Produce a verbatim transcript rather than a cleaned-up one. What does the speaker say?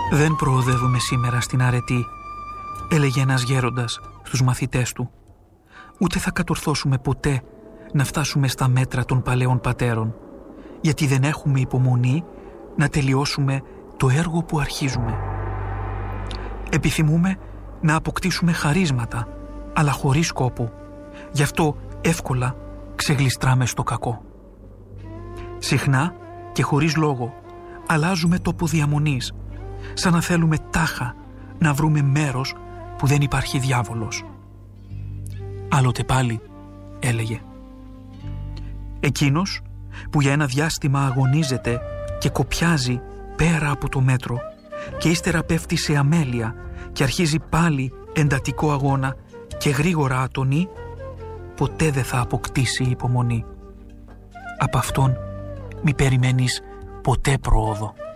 «Δεν προοδεύουμε σήμερα στην αρετή», έλεγε ένας γέροντας στους μαθητές του. «Ούτε θα κατορθώσουμε ποτέ να φτάσουμε στα μέτρα των παλαιών πατέρων, γιατί δεν έχουμε υπομονή να τελειώσουμε το έργο που αρχίζουμε. Επιθυμούμε να αποκτήσουμε χαρίσματα, αλλά χωρίς κόπο. Γι' αυτό εύκολα ξεγλιστράμε στο κακό. Συχνά και χωρίς λόγο αλλάζουμε τόπο διαμονής, σαν να θέλουμε τάχα να βρούμε μέρος που δεν υπάρχει διάβολος». Άλλοτε πάλι έλεγε: «Εκείνος που για ένα διάστημα αγωνίζεται και κοπιάζει πέρα από το μέτρο και ύστερα πέφτει σε αμέλεια και αρχίζει πάλι εντατικό αγώνα και γρήγορα ατονεί, ποτέ δεν θα αποκτήσει υπομονή. Από αυτόν μη περιμένεις ποτέ πρόοδο».